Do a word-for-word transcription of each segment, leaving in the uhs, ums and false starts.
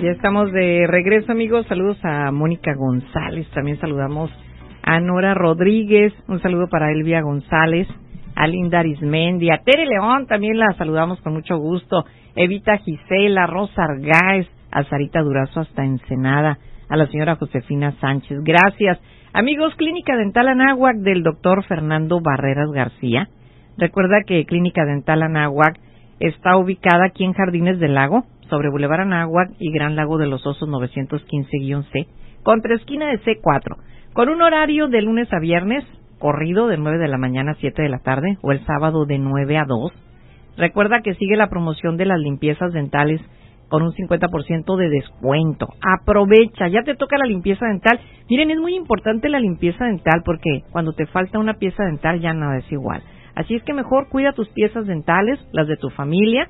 Ya estamos de regreso, amigos. Saludos a Mónica González. También saludamos a Nora Rodríguez. Un saludo para Elvia González, a Linda Arismendi, a Tere León. También la saludamos con mucho gusto. Evita Gisela, Rosa Argáez, a Sarita Durazo hasta Ensenada, a la señora Josefina Sánchez. Gracias. Amigos, Clínica Dental Anáhuac del doctor Fernando Barreras García. Recuerda que Clínica Dental Anáhuac está ubicada aquí en Jardines del Lago, sobre Boulevard Anáhuac y Gran Lago de los Osos novecientos quince C, contra esquina de C cuatro, con un horario de lunes a viernes, corrido de nueve de la mañana a siete de la tarde, o el sábado de nueve a dos. Recuerda que sigue la promoción de las limpiezas dentales con un cincuenta por ciento de descuento. Aprovecha, ya te toca la limpieza dental. Miren, es muy importante la limpieza dental porque cuando te falta una pieza dental ya nada es igual. Así es que mejor cuida tus piezas dentales, las de tu familia,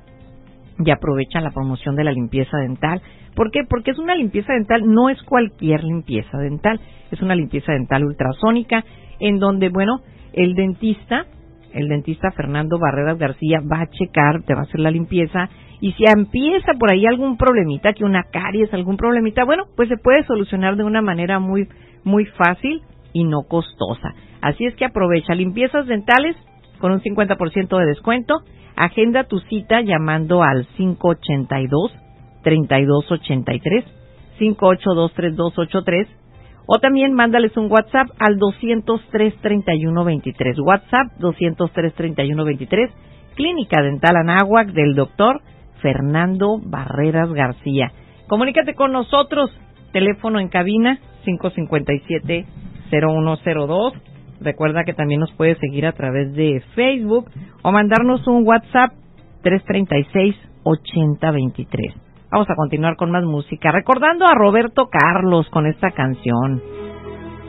y aprovecha la promoción de la limpieza dental. ¿Por qué? Porque es una limpieza dental, no es cualquier limpieza dental, es una limpieza dental ultrasónica, en donde, bueno, el dentista, el dentista Fernando Barreras García va a checar, te va a hacer la limpieza, y si empieza por ahí algún problemita, que una caries, algún problemita, bueno, pues se puede solucionar de una manera muy, muy fácil y no costosa. Así es que aprovecha limpiezas dentales con un cincuenta por ciento de descuento. Agenda tu cita llamando al cinco ocho dos, tres dos ocho tres, cinco ocho dos, tres dos ocho tres, o también mándales un WhatsApp al doscientos tres, treinta y uno veintitrés. WhatsApp doscientos tres, treinta y uno veintitrés. Clínica Dental Anáhuac del doctor Fernando Barreras García. Comunícate con nosotros. Teléfono en cabina cinco cinco siete, cero uno cero dos. Recuerda que también nos puedes seguir a través de Facebook o mandarnos un WhatsApp tres tres seis, ocho cero dos tres. Vamos a continuar con más música, recordando a Roberto Carlos con esta canción.